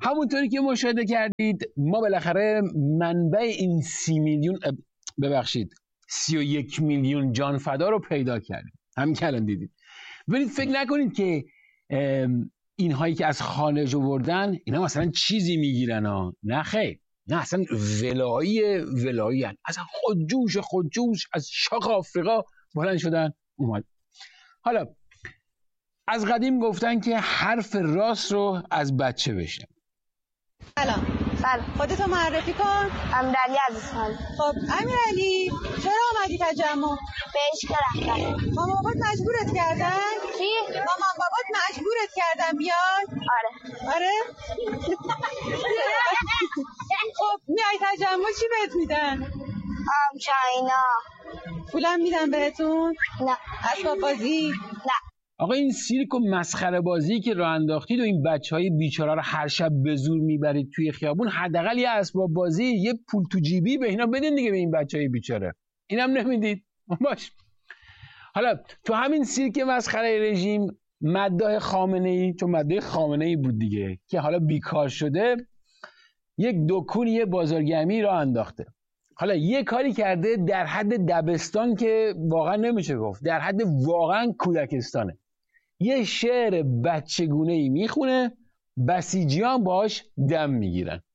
همونطوری که مشاهده کردید ما بالاخره منبع این 31 میلیون جان فدا رو پیدا کردیم. همین که الان دیدید. ببینید فکر نکنید که اینهایی که از خارج آوردن اینا مثلا چیزی میگیرن ها. نه خیر، نه اصلا ولایی هن. اصلا خودجوش از شاخ آفریقا بلند شدن اومد. حالا از قدیم گفتن که حرف راست رو از بچه بشنو. سلام. خودتو معرفی کن. امیرعلی عزیزخان. خب امیرعلی چرا اومدی تجمع؟ بهش رفتم. مامان بابات مجبورت کردن؟ چی؟ مامان بابات مجبورت کردن بیاد؟ آره؟ خب میای تجمع چی بهت میدن؟ چاینا. پولم میدن بهتون؟ نه. اسباب بازی؟ نه. آقا این سیرک و مسخره بازی که راه انداختید و این بچهای بیچاره رو هر شب به زور میبرید توی خیابون، حداقل یه اسباب بازی، یه پول تو جیبی به اینا بدین دیگه، به این بچهای بیچاره. اینم نمیدید. باش. حالا تو همین سیرک مسخره رژیم مداح خامنه‌ای، چون مداح خامنه‌ای بود دیگه که حالا بیکار شده، یک دکون یه بازارگرمی راه انداخته. حالا یه کاری کرده در حد دبستان که واقعا نمیشه گفت، در حد واقعا کودکستانه. یه شعر بچگونه‌ای میخونه، بسیجیان باش دم میگیرن.